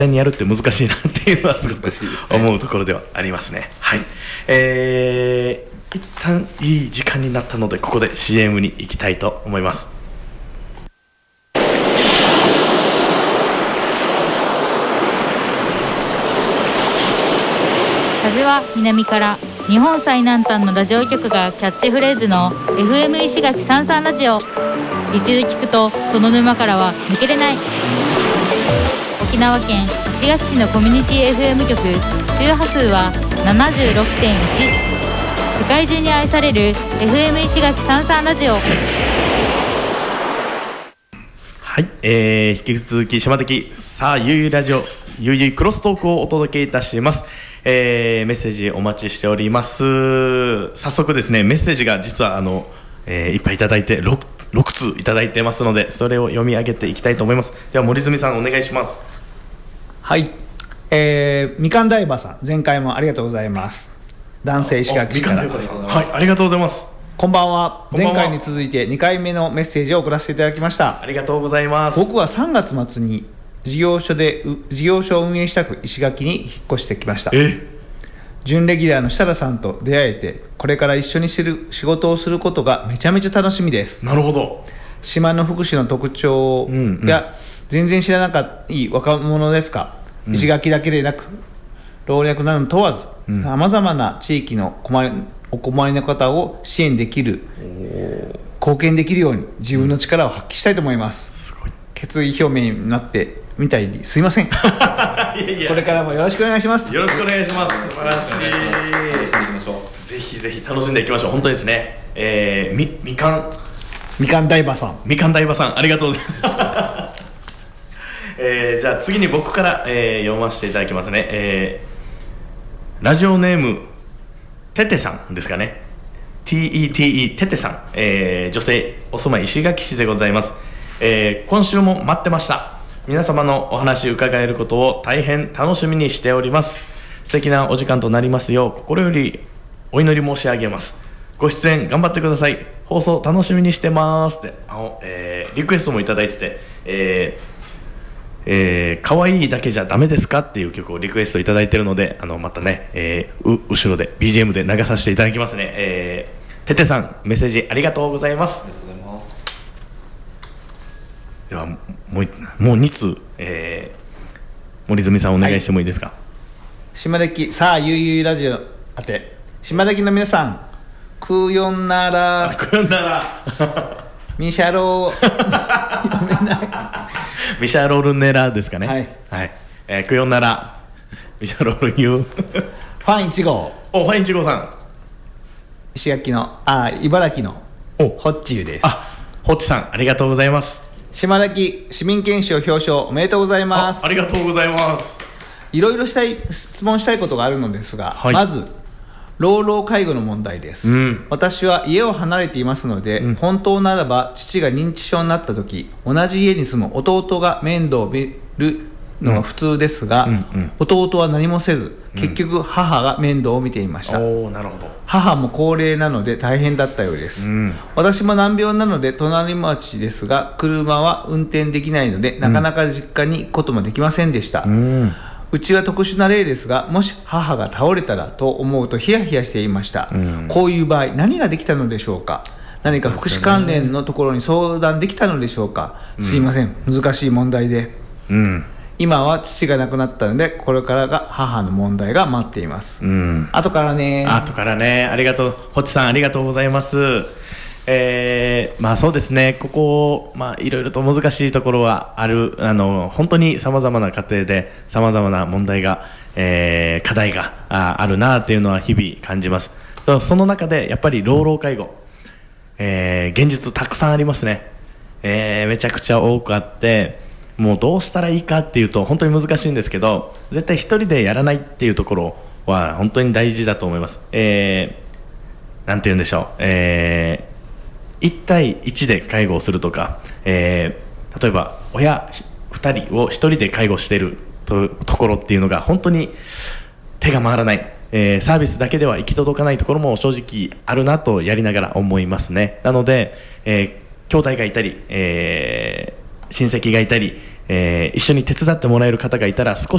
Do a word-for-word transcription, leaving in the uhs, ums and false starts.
にやるって難しいなっていうのはすごく思うところではありますね。はい、えー、一旦いい時間になったのでここで シーエム に行きたいと思います。 風は南から日本最南端のラジオ局がキャッチフレーズの エフエム 石垣さんさんラジオ。一度聞くとその沼からは抜けれない。沖縄県石垣市のコミュニティ エフエム 局、周波数は ななじゅうろくてんいち。 世界中に愛される エフエム 石垣さんさんラジオ。 はい、えー、引き続き島的さあゆいゆいラジオゆいゆいクロストークをお届けいたします。えー、メッセージお待ちしております。早速ですね、メッセージが実はあの、えー、いっぱいいただいて 6, ろくついただいてますので、それを読み上げていきたいと思います。では森住さんお願いします。 はい、えー、みかん大婆さん、前回もありがとうございます。男性石垣市から。 はい、ありがとうございます。 こんばんは。前回に続いてにかいめのメッセージを送らせていただきました。 ありがとうございます。 僕はさんがつ末に事業所で事業所を運営したく石垣に引っ越してきました。 え準レギュラーの設楽さんと出会えて、これから一緒にする仕事をすることがめちゃめちゃ楽しみです。 なるほど。 島の福祉の特徴や全然知らなかった若者ですか、うん、石垣だけでなく老若など問わずさまざまな地域の困りお困りの方を支援できる、貢献できるように自分の力を発揮したいと思います。すごい決意表明になってみたいにすいません。いやいや、これからもよろしくお願いします。 よろしくお願いします。素晴らしい。ぜひぜひ楽しんでいきましょう。本当ですね。えー、みみかんみかん大婆さんみかん大婆さんありがとうございます。えー、じゃあ次に僕から、えー、読ませていただきますね。えー、ラジオネームててさんですかね。 ティーイーティーイー ててさん、えー、女性お住まい石垣市でございます。えー、今週も待ってました。皆様のお話伺えることを大変楽しみにしております。素敵なお時間となりますよう心よりお祈り申し上げます。ご出演頑張ってください。放送楽しみにしてますってあの、えー、リクエストもいただいてて、えーえー、可愛いだけじゃダメですかっていう曲をリクエストいただいているので、あのまたね、えー、う後ろで ビージーエム で流させていただきますね。えー、ててさんメッセージありがとうございます。ではもうもうにつう、えー、森住さんお願いしてもいいですか。はい、 島歴さあゆいゆいラジオあて島歴の皆さん、クヨンならクヨンならミシャロー読めないミシャロールネラですかね。 はい、 はい、えー、クヨンならミシャロールユーファンいち号おファンいち号さん、 石垣のあ茨城のホッチユです。 あホッチさんありがとうございます。 島歴市民憲章表彰おめでとうございます。 あ, ありがとうございます。 いろいろしたい質問したいことがあるのですが、はい、まず老老介護の問題です。うん、私は家を離れていますので、うん、本当ならば父が認知症になった時同じ家に住む弟が面倒を見るのが普通ですが、うんうんうん、弟は何もせず結局母が面倒を見ていました。 おー、なるほど。 母も高齢なので大変だったようです。うん、私も難病なので隣町ですが車は運転できないのでなかなか実家に行くこともできませんでした。うん、うちは特殊な例ですが、もし母が倒れたらと思うとヒヤヒヤしていました。うん、こういう場合何ができたのでしょうか。何か福祉関連のところに相談できたのでしょうか。うん、すいません、難しい問題で、うん、今は父が亡くなったのでこれからが母の問題が待っています。うん、後からね後からねありがとう、ホッチさんありがとうございます。えー、まあそうですね、ここ、まあ、いろいろと難しいところはある。あの本当にさまざまな家庭でさまざまな問題が、えー、課題が あ, あるなというのは日々感じます。その中でやっぱり老老介護、えー、現実たくさんありますね。えー、めちゃくちゃ多くあって、もうどうしたらいいかっていうと本当に難しいんですけど、絶対一人でやらないっていうところは本当に大事だと思います。えー、なんて言うんでしょう、えーいち対いちで介護をするとか、えー、例えば親ふたりをひとりで介護している と, ところっていうのが本当に手が回らない、えー、サービスだけでは行き届かないところも正直あるなとやりながら思いますね。なので、えー、兄弟がいたり、えー、親戚がいたり、 えー一緒に手伝ってもらえる方がいたら少